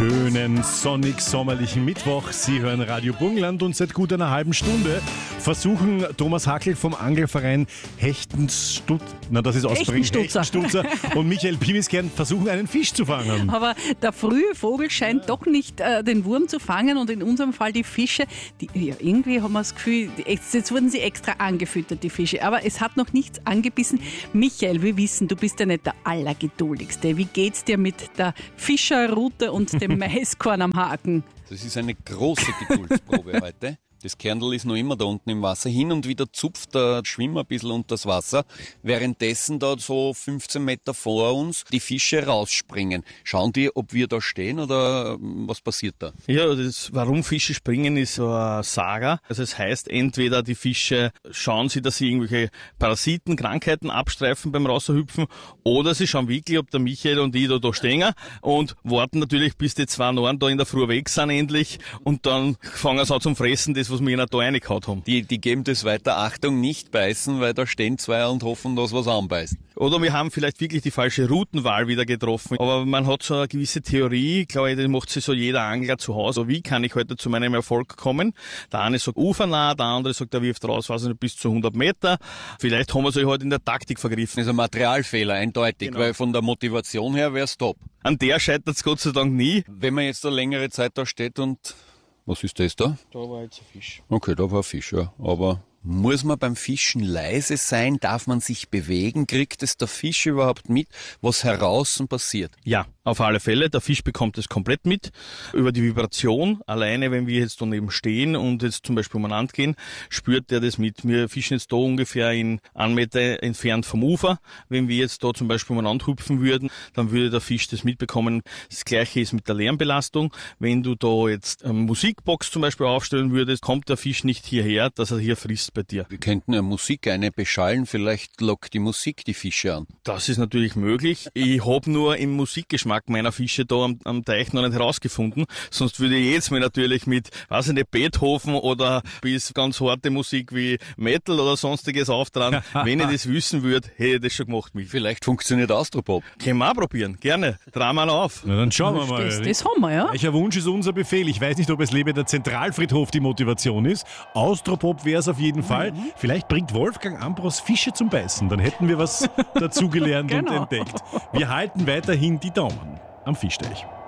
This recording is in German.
Schönen, sonnig-sommerlichen Mittwoch. Sie hören Radio Burgenland und seit gut einer halben Stunde versuchen Thomas Hackel vom Angelverein Hechtenstutzer und Michael Pimiskern versuchen, einen Fisch zu fangen. Aber der frühe Vogel scheint doch nicht den Wurm zu fangen und in unserem Fall die Fische. Irgendwie haben wir das Gefühl, jetzt wurden sie extra angefüttert, die Fische. Aber es hat noch nichts angebissen. Michael, wir wissen, du bist ja nicht der Allergeduldigste. Wie geht's dir mit der Fischerrute und dem Maiskorn am Haken? Das ist eine große Geduldsprobe heute. Das Kernl ist noch immer da unten im Wasser. Hin und wieder zupft der Schwimmer ein bisschen unter das Wasser, währenddessen da so 15 Meter vor uns die Fische rausspringen. Schauen die, ob wir da stehen oder was passiert da? Ja, warum Fische springen, ist so eine Saga. Also es heißt, entweder die Fische schauen sie, dass sie irgendwelche Parasiten, Krankheiten abstreifen beim Raushüpfen, oder sie schauen wirklich, ob der Michael und ich da stehen und warten natürlich, bis die zwei Norn da in der Früh weg sind endlich und dann fangen sie an zum Fressen, das was wir ihnen da reingehauen haben. Die geben das weiter, Achtung, nicht beißen, weil da stehen zwei und hoffen, dass was anbeißt. Oder wir haben vielleicht wirklich die falsche Routenwahl wieder getroffen. Aber man hat so eine gewisse Theorie, glaube ich, die macht sich so jeder Angler zu Hause. Wie kann ich heute zu meinem Erfolg kommen? Der eine sagt ufernah, der andere sagt, er wirft raus, weiß nicht, bis zu 100 Meter. Vielleicht haben wir sich heute in der Taktik vergriffen. Das ist ein Materialfehler, eindeutig, genau. Weil von der Motivation her wäre es top. An der scheitert es Gott sei Dank nie. Wenn man jetzt eine längere Zeit da steht und... Was ist das da? Da war jetzt ein Fisch. Okay, da war ein Fisch, ja. Aber muss man beim Fischen leise sein? Darf man sich bewegen? Kriegt es der Fisch überhaupt mit, was draußen passiert? Ja, auf alle Fälle. Der Fisch bekommt es komplett mit. Über die Vibration, alleine wenn wir jetzt daneben stehen und jetzt zum Beispiel umeinander gehen, spürt der das mit. Wir fischen jetzt da ungefähr in 1 Meter entfernt vom Ufer. Wenn wir jetzt da zum Beispiel umeinander hüpfen würden, dann würde der Fisch das mitbekommen. Das Gleiche ist mit der Lärmbelastung. Wenn du da jetzt eine Musikbox zum Beispiel aufstellen würdest, kommt der Fisch nicht hierher, dass er hier frisst bei dir. Wir könnten ja Musik beschallen, vielleicht lockt die Musik die Fische an. Das ist natürlich möglich. Ich habe nur im Musikgeschmack meiner Fische da am Teich noch nicht herausgefunden. Sonst würde ich jetzt mir natürlich mit, weiß ich nicht, Beethoven oder bis ganz harte Musik wie Metal oder sonstiges auftragen. Wenn ich das wissen würde, hätte ich das schon gemacht. Vielleicht funktioniert Austropop. Können wir auch probieren. Gerne. Drehen wir auf. Na, dann schauen wir mal. Das haben wir, ja. Welcher Wunsch ist unser Befehl? Ich weiß nicht, ob es Lebe der Zentralfriedhof die Motivation ist. Austropop wäre es auf jeden Fall. Vielleicht bringt Wolfgang Ambros Fische zum Beißen. Dann hätten wir was dazugelernt und entdeckt. Wir halten weiterhin die Daumen am Fischteich.